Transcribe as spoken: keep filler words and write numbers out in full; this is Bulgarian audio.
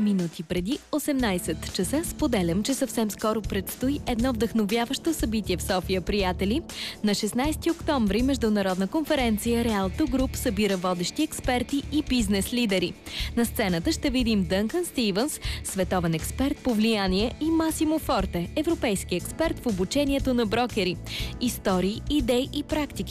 минути преди осемнайсет часа споделям, че съвсем скоро предстои едно вдъхновяващо събитие в София, приятели. На шестнайсети октомври международна конференция Rialto Group събира водещи експерти и бизнес лидери. На сцената ще видим Дънкан Стивенс, световен експерт по влияние, и Масимо Форте, европейски експерт в обучението на брокери. Истории, идеи и практики